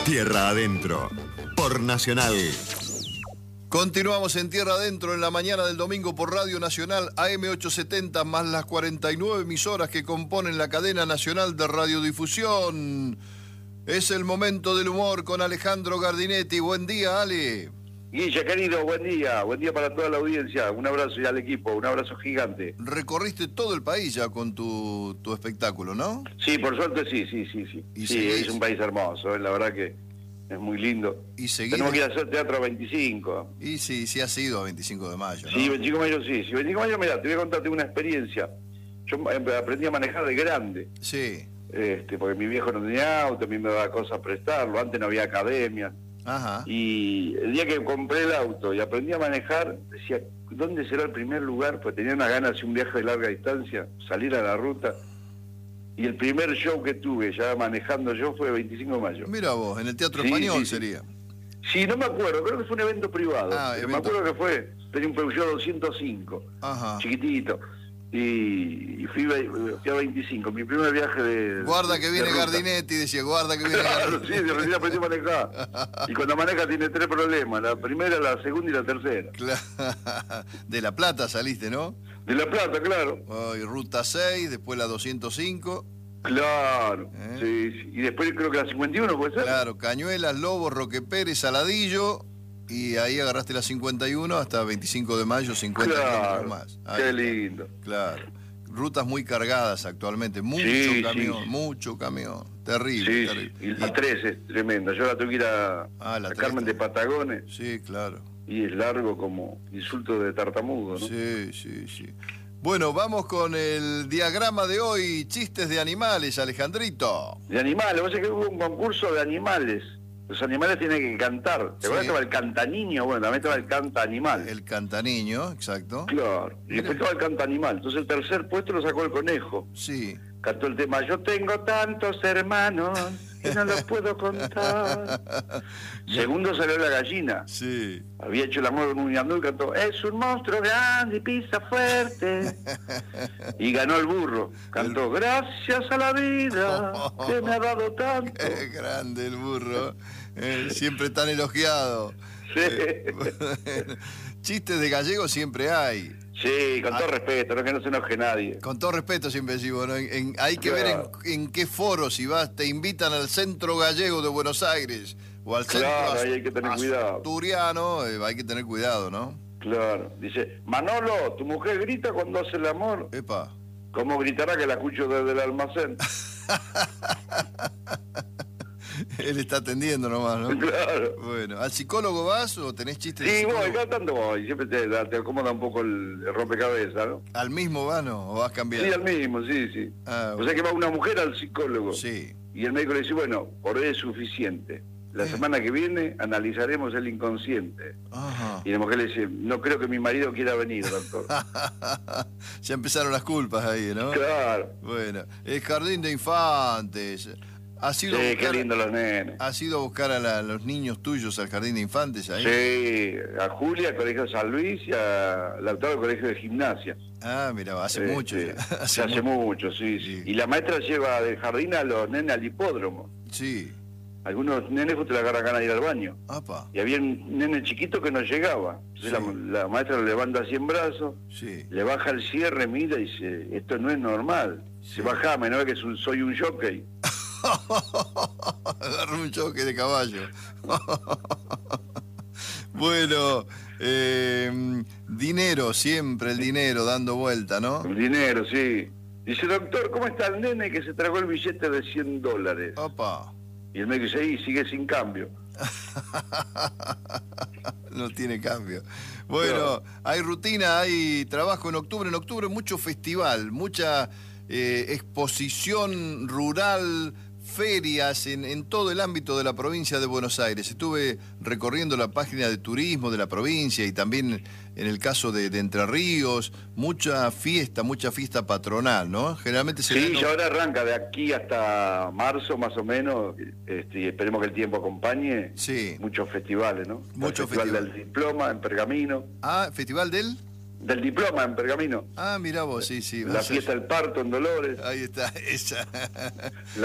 Tierra Adentro, por Nacional. Continuamos en Tierra Adentro en la mañana del domingo por Radio Nacional AM870 más las 49 emisoras que componen la cadena nacional de radiodifusión. Es el momento del humor con Alejandro Gardinetti. Buen día, Ale. Guilla, querido, buen día para toda la audiencia. Un abrazo y al equipo, un abrazo gigante. Recorriste todo el país ya con tu espectáculo, ¿no? Sí, por suerte sí. ¿Y sí, es un país hermoso, la verdad que es muy lindo. ¿Y tenemos que ir a hacer teatro a 25. Y sí has ido a 25 de mayo, ¿no? Sí, 25 de mayo sí. 25 de mayo, mira, te voy a contarte una experiencia. Yo aprendí a manejar de grande. Sí. Porque mi viejo no tenía auto, a mí me daba cosas prestarlo, antes no había academia. Ajá. Y el día que compré el auto y aprendí a manejar, decía, ¿dónde será el primer lugar? Pues tenía una gana de hacer un viaje de larga distancia, salir a la ruta. Y el primer show que tuve ya manejando yo fue 25 de mayo. Mira vos, en el Teatro Español sería. Sí, no me acuerdo, creo que fue un evento privado. Me acuerdo que tenía un Peugeot 205, ajá, chiquitito. Y fui a 25, mi primer viaje de... Guarda que viene Gardinetti, decía, guarda que viene Gardinetti. Sí, recién aprendí a manejar. Y cuando maneja tiene 3 problemas, la primera, la segunda y la tercera. De La Plata saliste, ¿no? De La Plata, claro. Y Ruta 6, después la 205. Claro, sí. Y después creo que la 51, ¿puede ser? Claro, Cañuelas, Lobo, Roque Pérez, Saladillo... Y ahí agarraste la 51 hasta 25 de mayo, 50 kilómetros más. Ahí, qué lindo. Claro. Rutas muy cargadas actualmente, mucho camión. Terrible, terrible. Y la 3 es tremenda. Yo la tengo que ir a Carmen de Patagones. Sí, claro. Y es largo como insulto de tartamudo, ¿no? Sí. Bueno, vamos con el diagrama de hoy, chistes de animales, Alejandrito. De animales, vos sabés que hubo un concurso de animales. Los animales tienen que cantar. ¿Te acuerdas que estaba el cantaniño? Bueno, también estaba el canta animal. El cantaniño, exacto. Claro. Y después estaba el canta animal. Entonces el tercer puesto lo sacó el conejo. Sí. Cantó el tema, yo tengo tantos hermanos que no los puedo contar. Segundo salió la gallina. Sí. Había hecho el amor con un ñandú y cantó, es un monstruo grande y pisa fuerte. Y ganó el burro. Cantó, gracias a la vida que me ha dado tanto. Qué grande el burro. Siempre tan elogiado. Sí. Chistes de gallego siempre hay. Sí, con todo respeto, no que no se enoje nadie. Con todo respeto siempre decimos, ¿no? Hay que ver en qué foro, si vas, te invitan al Centro Gallego de Buenos Aires o al Centro ahí hay que tener cuidado. Asturiano, hay que tener cuidado, ¿no? Claro, dice, Manolo, tu mujer grita cuando hace el amor. Epa. ¿Cómo gritará que la escucho desde el almacén? Él está atendiendo nomás, ¿no? Claro. Bueno, ¿al psicólogo vas o tenés chistes? Sí, voy, cada tanto voy, siempre te acomoda un poco el rompecabezas, ¿no? ¿Al mismo vas, no? ¿O vas cambiando? Sí, al mismo, sí. Ah, o sea que va una mujer al psicólogo. Sí. Y el médico le dice, bueno, por hoy es suficiente. La semana que viene analizaremos el inconsciente. Ajá. Y la mujer le dice, no creo que mi marido quiera venir, doctor. Ya empezaron las culpas ahí, ¿no? Claro. Bueno, el jardín de infantes. Qué lindo los nenes. ¿Has ido a buscar a los niños tuyos al jardín de infantes ahí? Sí, a Julia, al Colegio San Luis, y a Lautaro, al Colegio de Gimnasia. Ah, mira, hace mucho. Hace mucho, sí. Y la maestra lleva del jardín a los nenes al hipódromo. Sí. Algunos nenes justo le agarran ganas de ir al baño. Apa. Y había un nene chiquito que no llegaba. Entonces la maestra lo levanta así en brazos, le baja el cierre, mira y dice, esto no es normal. Se bajame, ¿no ve que soy un jockey? Agarró un choque de caballo. Bueno, dinero, siempre el dinero dando vuelta, ¿no? El dinero, sí. Dice, doctor, ¿cómo está el nene que se tragó el billete de $100? Opa. Y el médico dice, sigue sin cambio. No tiene cambio. Bueno, hay rutina, hay trabajo en octubre. En octubre mucho festival, mucha exposición rural, ferias en todo el ámbito de la provincia de Buenos Aires. Estuve recorriendo la página de turismo de la provincia y también en el caso de Entre Ríos, mucha fiesta patronal, ¿no? Generalmente se y ahora arranca de aquí hasta marzo más o menos, y esperemos que el tiempo acompañe. Sí. Muchos festivales, ¿no? Muchos festivales. Del diploma en Pergamino. Ah, ¿festival del diploma en Pergamino. Ah, mirá vos, sí. La fiesta del parto en Dolores. Ahí está, esa.